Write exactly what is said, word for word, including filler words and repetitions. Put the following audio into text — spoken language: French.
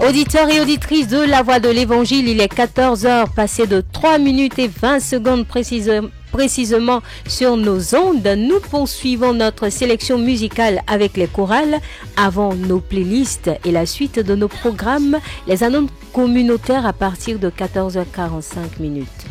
Auditeurs et auditrices de la Voix de l'Évangile, il est quatorze heures passées de trois minutes et vingt secondes précisément. Précisément sur nos ondes, nous poursuivons notre sélection musicale avec les chorales avant nos playlists et la suite de nos programmes, les annonces communautaires à partir de quatorze heures quarante-cinq minutes.